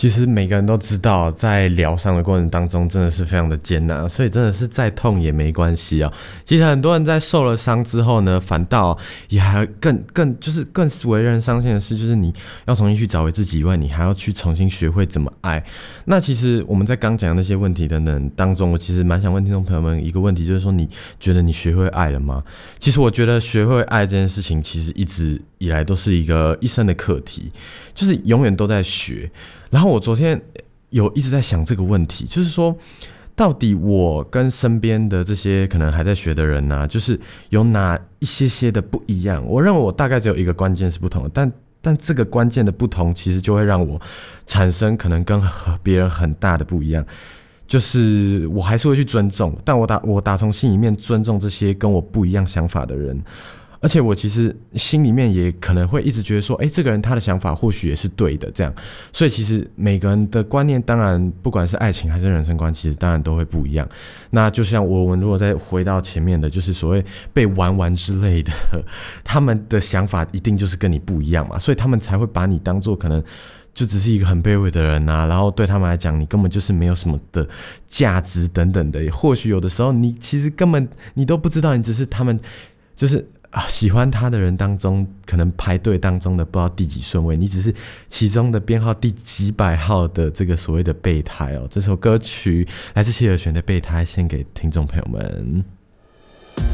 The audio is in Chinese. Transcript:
其实每个人都知道，在疗伤的过程当中真的是非常的艰难，所以真的是再痛也没关系啊。其实很多人在受了伤之后呢，反倒也还更为人伤心的是，就是你要重新去找回自己以外，你还要去重新学会怎么爱。那其实我们在刚讲的那些问题等等当中，我其实蛮想问听众朋友们一个问题，就是说你觉得你学会爱了吗？其实我觉得学会爱这件事情，其实一直以来都是一个一生的课题，就是永远都在学。然后我昨天有一直在想这个问题，就是说，到底我跟身边的这些可能还在学的人啊，就是有哪一些的不一样？我认为我大概只有一个关键是不同的，但这个关键的不同，其实就会让我产生可能跟别人很大的不一样。就是我还是会去尊重，但我打从心里面尊重这些跟我不一样想法的人。而且我其实心里面也可能会一直觉得说，这个人他的想法或许也是对的，这样。所以其实每个人的观念，当然不管是爱情还是人生观，其实当然都会不一样。那就像我们如果再回到前面的，就是所谓被玩之类的，他们的想法一定就是跟你不一样嘛，所以他们才会把你当作可能就只是一个很卑微的人啊，然后对他们来讲，你根本就是没有什么的价值等等的。或许有的时候，你其实根本你都不知道，你只是他们就是喜欢他的人当中，可能排队当中的不知道第几顺位，你只是其中的编号第几百号的这个所谓的备胎哦。这首歌曲来自谢和弦的《备胎》，献给听众朋友们。